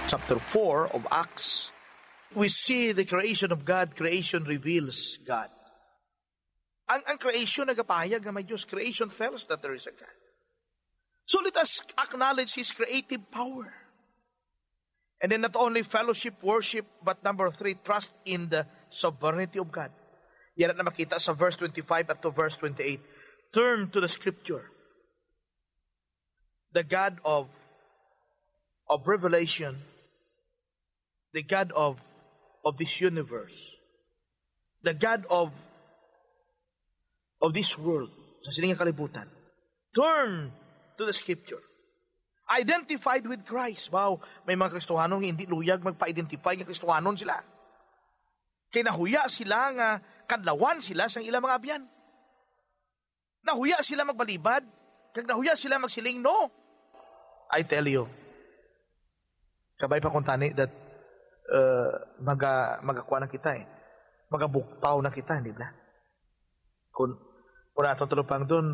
chapter 4 of Acts, we see the creation of God. Creation reveals God. Ang creation nagapahayag nga may Diyos. Creation tells that there is a God. So let us acknowledge His creative power. And then not only fellowship, worship, but number 3, trust in the sovereignty of God. Yan na makita sa verse 25 up to verse 28. Turn to the scripture. The God of revelation, the God of this universe, the God of this world, sa siningang kalibutan. Turn to the scripture. Identified with Christ. Wow, may mga Kristohanong hindi luyag magpa-identify ng Kristohanon sila. Kaya nahuya sila nga kadlawan sila sa ilang mga abyan. Nahuya sila magbalibad, kag nahuya sila magsiling no. I tell you, kabay pa kung tani that magakuha na kita magabuktaw na kita, hindi ba? Kung atong tulupang doon,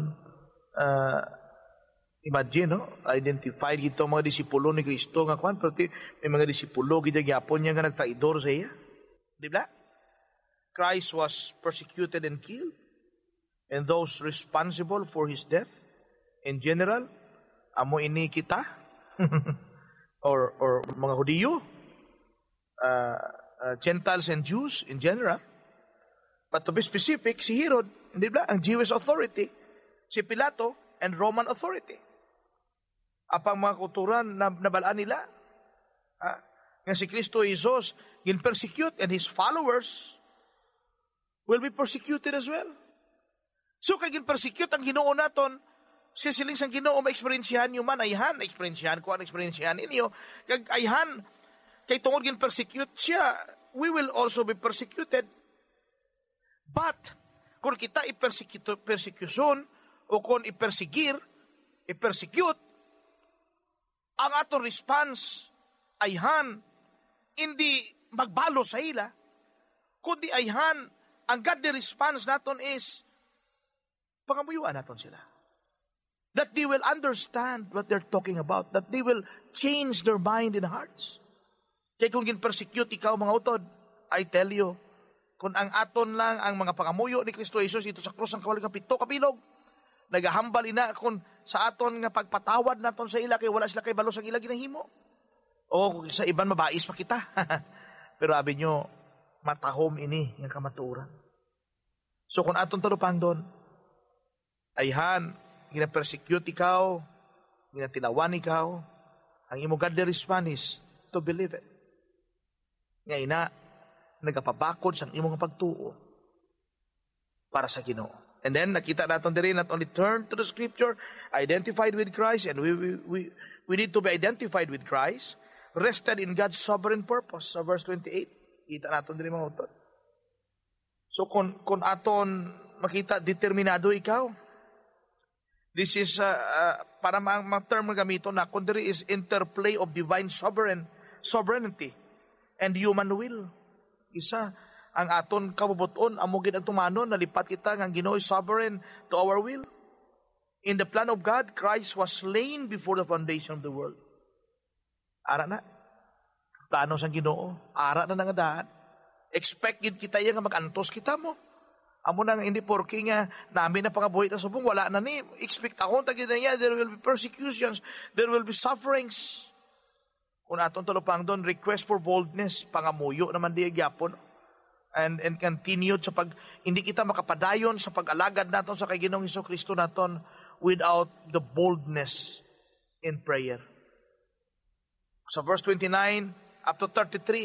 imagine, no? Identified ito mga disipulo ni Kristo nga kuan, pero may mga disipulo gidagyapon niya nga nagtraidor sa iya. Di ba? Christ was persecuted and killed, and those responsible for His death, in general, amo ini kita, or mga Hudiyo, Gentiles and Jews in general. But to be specific, si Herod, hindi ba? Ang Jewish authority, si Pilato, and Roman authority. Apang mga kulturan na nabalaan nila, nga si Kristo Jesus gin-persecute and His followers will be persecuted as well. So kay gin-persecute ang Ginoo naton, siling sang Ginoo ma-eksperyensyahan nyo man, ayhan, na-eksperyensyahan ko, na-eksperyensyahan ninyo, kag ayhan, kay tungod gin-persecute siya, we will also be persecuted. But, kung kita i-persecution, o kung i-persecute, ang atong response ayhan, hindi magbalo sa ila, kundi ayhan, ang godly response naton is, pangamuyuan naton sila. That they will understand what they're talking about, that they will change their mind and hearts. Kaya kung gin-persecute ikaw mga utod, I tell you, kung ang aton lang ang mga pangamuyo ni Kristo Jesus ito sa krus ng kawaling kapito kabilog, nagahambal ina kung sa aton nga pagpatawad naton sa ila kay wala sila kay balos ang ila ginahimo. O sa iban mabais pa kita. Pero abi nyo, matahom ini ng kamaturan. So kung aton talupang doon, ayhan, gina-persecute ikaw, ginatinawan ikaw, ang imo godly response is to believe it. Nga ina, nagapabakod sa imong pagtuo para sa Ginoo. And then nakita naton diri, not only turn to the scripture, identified with Christ, and we need to be identified with Christ, rested in God's sovereign purpose. Sa verse 28, kita naton diri mga utod. So kung aton makita determinado ikaw, this is para mga term nga gamito na kung diri is interplay of divine sovereignty and human will. Isa, ang aton kabubuton, amugin ang tumanon, nalipat kita ng Ginoo is sovereign to our will. In the plan of God, Christ was slain before the foundation of the world. Ara na. Plano sa Ginoo. Ara na nga daan. Expect yun kita yan nga mag-antos kita mo. Amo na nga hindi porke nga namin na pangabuhi ta subong, wala na ni. Expect akong tagin na niya, there will be persecutions, there will be sufferings. Kung atong talupang doon, request for boldness, pangamuyo naman di gyapon, and continued sa hindi kita makapadayon sa pag-alagad naton sa kay Ginoong Hesukristo naton without the boldness in prayer. Sa verse 29 up to 33,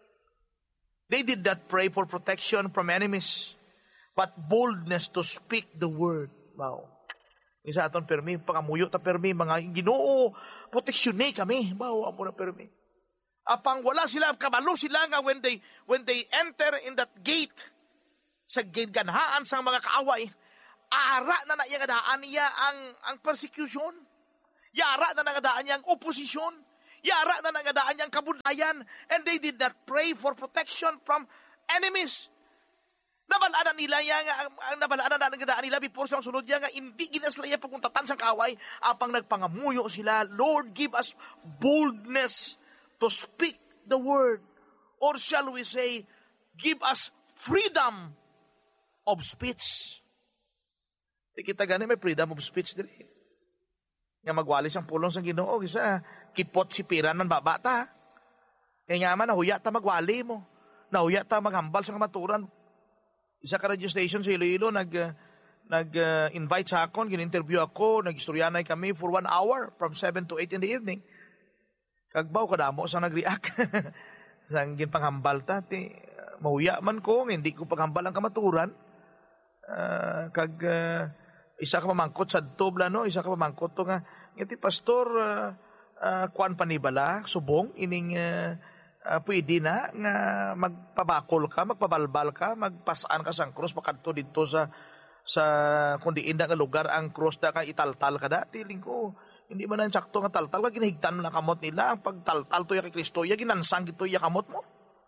they did not pray for protection from enemies, but boldness to speak the word. Wow. Isa aton permi, pangamuyo ta permi, mga Ginoo, proteksyon kami. Bawa mo na permi. Apang wala sila, kabalo sila nga when they enter in that gate, sa ganhaan sa mga kaaway, ara na iya kadaan niya ang persecution. Yara na nagadaan niya ang opposition. Yara na nagadaan niya ang kabudayan. And they did not pray for protection from enemies. Nabalaanan nila ang nabalaanan na nagadaan nila before sa sunod niya nga hindi ginaslaya pagkuntatan sa kaway apang nagpangamuyo sila, Lord, give us boldness to speak the word. Or shall we say, give us freedom of speech. Di kita gani may freedom of speech dili. Nga magwalis ang pulong sa Ginoo, isa kipot si piran ng babata. Kaya nga man, nahuya ta magwali mo. Nahuya ta maghambal sa kamaturan. Isa ka radio station sa Iloilo, nag-invite sa akon, gin-interview ako, nag-istoryanay kami for 1 hour from 7 to 8 in the evening. Kagbaw kadamo sa nag-react. Sang ginpanghambal ta, mahuya man ko, hindi ko paghambal ang kamaturan. Isa ka pamangkot sa tubla, no? Isa ka pamangkot to nga. Ngiti, pastor, kuan panibala, subong, ining pwede na nga magpabakol ka, magpabalbal ka, magpasaan ka sang krus, makadto dito sa kundi inda nga lugar ang krus da ka italtal ka dati. Lingko, hindi man ang sakto nga taltal ka, ginahigtan mo na kamot nila. Ang pagtaltal to ya kay Kristo, ya ginansang gito ya kamot mo.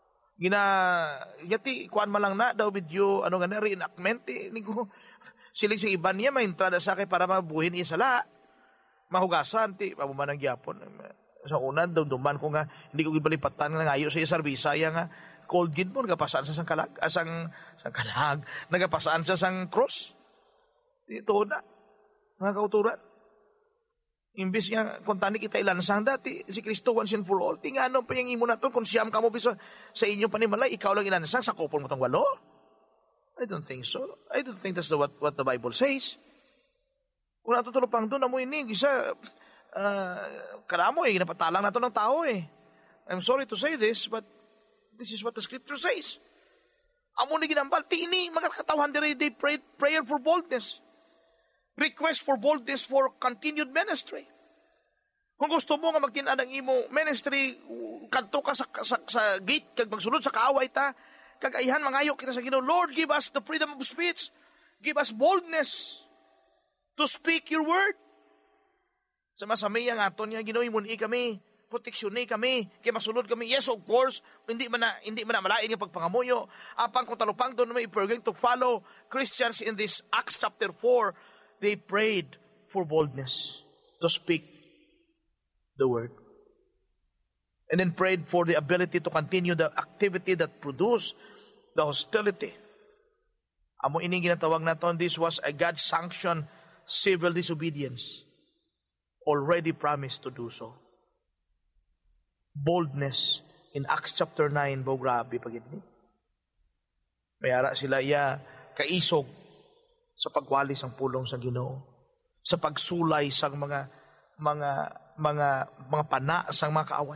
Yati, kuan malang na, daw video, ano nga na, reenactment, lingko, siling sa iba niya, may entrada sa akin para mabuhin niya sala. Mahugasan, pabuman ang gyapon. Sa unan, dumduman ko nga, hindi ko gibalipatan nga ngayo sa isarbisa, nga, cold gin mo, nagapasaan sa sangkalag, nagapasaan sa sang cross. Ito na, mga kauturan. Imbis nga, kung tani kita ilansang dati, si Kristo once and for all, tingano pa yung imo na to, kung siyam ka mo bisa sa inyong panimalay, ikaw lang ilansang, sa kupon mo tong walo? I don't think so. I don't think that's what the Bible says. Kung natutulupang doon, amoy ini, isa, karamo napatalang na to ng tao I'm sorry to say this, but this is what the scripture says. Amo ni ginambal, tini, mga katawan they prayed prayer for boldness. Request for boldness for continued ministry. Kung gusto mo nga magtinad ang imo ministry, kadto ka sa gate, kag magsulod sa kaaway ta, kag ayhan mangayo kita sa Ginoo, Lord, give us the freedom of speech. Give us boldness to speak your word. Sa masamay ang aton niya, Ginoo, imuni kami, proteksyon kami, kaya masulod kami. Yes, of course, hindi man na malain yung pagpangamuyo. Apang kung talupang doon naman, if we're going to follow Christians in this Acts chapter 4, they prayed for boldness to speak the word. And then prayed for the ability to continue the activity that produced the hostility. Amo ini ginatawag naton, this was a God-sanctioned civil disobedience. Already promised to do so. Boldness in Acts chapter 9, grabe pagitni. Mayara sila kaisog sa pagwalis ang pulong sa Ginoo, sa pagsulay sa mga pana sang mga kaaway.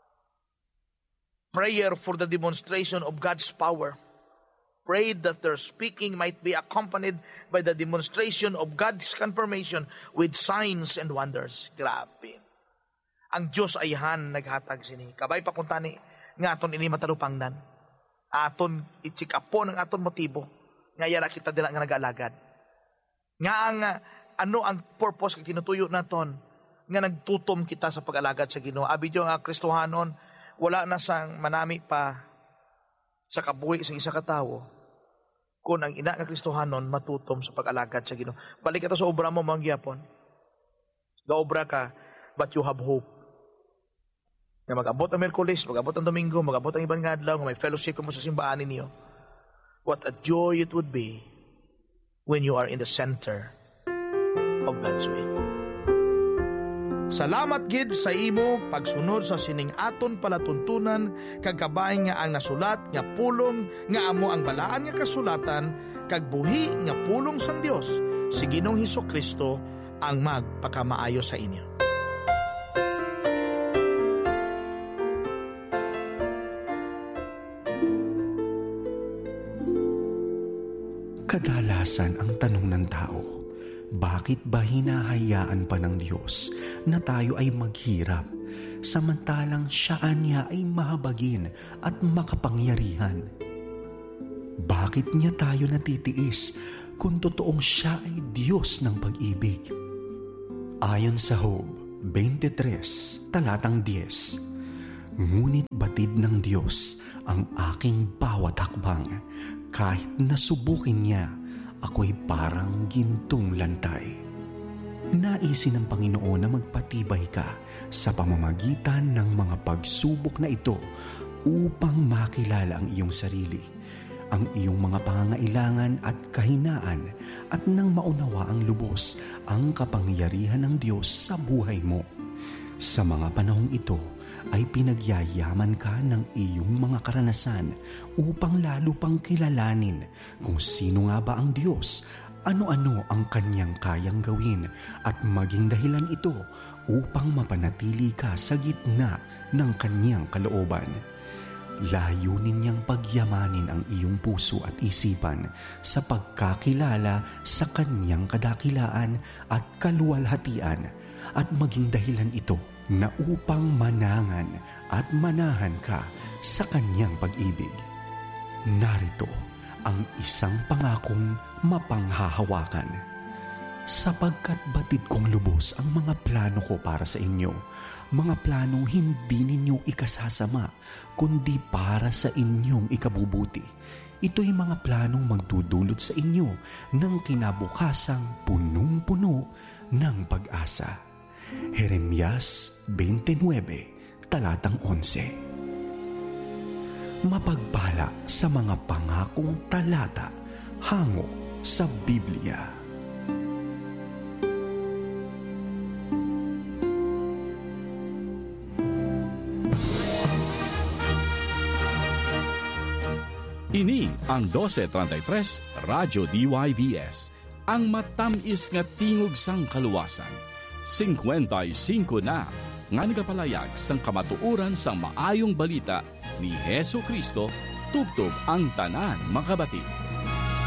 Prayer for the demonstration of God's power. Prayed that their speaking might be accompanied by the demonstration of God's confirmation with signs and wonders. Grabe. Ang Diyos ayhan naghatag sini. Kabay pakuntani nga aton ini matalupangnan. Aton itsikapon ang aton motibo. Nga yara kita dila nga nag-alagad. Nga ano ang purpose kay tinutuyo naton nga nagtutom kita sa pag-alagad sa Ginoo. Abi jo nga Kristohanon, wala na sang manami pa sa kabuhi sa isa ka tawo kung ang ina nga Kristohanon matutom sa pag-alagad sa Ginoo. Balik ito sa obra mo mga gyapon. Gaobra ka, but you have hope. Nga mag-abot ang Miyerkules, mag-abot ang Domingo, mag-abot ang ibang adlaw, may fellowship mo sa simbahan ninyo. What a joy it would be when you are in the center of God's will. Salamat gid sa imo pagsunod sa sining aton palatuntunan kag kabay nga ang nasulat nga pulong nga amo ang balaan nga kasulatan kag buhi nga pulong sang Dios si Ginoong Hesukristo ang magpakamaayo sa inyo. Kadalasan ang tanong ng tao, bakit ba hinahayaan pa ng Diyos na tayo ay maghirap, samantalang siya niya ay mahabagin at makapangyarihan? Bakit niya tayo natitiis kung totoong siya ay Diyos ng pag-ibig? Ayon sa Job 23, talatang 10, ngunit batid ng Diyos ang aking bawat hakbang, kahit nasubukin niya, ako'y parang gintong lantay. Naisin ng Panginoon na magpatibay ka sa pamamagitan ng mga pagsubok na ito upang makilala ang iyong sarili, ang iyong mga pangangailangan at kahinaan, at nang maunawa ang lubos ang kapangyarihan ng Diyos sa buhay mo. Sa mga panahong ito ay pinagyayaman ka ng iyong mga karanasan upang lalo pang kilalanin kung sino nga ba ang Diyos, ano-ano ang Kanyang kayang gawin, at maging dahilan ito upang mapanatili ka sa gitna ng Kanyang kalooban. Layunin niyang pagyamanin ang iyong puso at isipan sa pagkakilala sa Kanyang kadakilaan at kaluwalhatian, at maging dahilan ito na upang manangan at manahan ka sa Kanyang pag-ibig. Narito ang isang pangakong mapanghahawakan. Sapagkat batid kong lubos ang mga plano ko para sa inyo, mga planong hindi ninyo ikasasama, kundi para sa inyong ikabubuti. Ito'y mga planong magdudulot sa inyo ng kinabukasang punong-puno ng pag-asa. Jeremias 29, talatang 11. Mapagpala sa mga pangakong talata hango sa Biblia. Ini ang 1233 Radyo DYVS, ang matamis nga tingog sang kaluwasan. 55 na nga nagapalayag sang kamatuuran sang maayong balita ni Hesu Kristo, tubtob ang tanan makabati.